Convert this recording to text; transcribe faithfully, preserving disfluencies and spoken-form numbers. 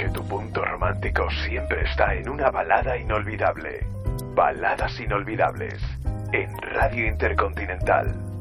porque tu punto romántico siempre está en una balada inolvidable. Baladas inolvidables en Radio Intercontinental.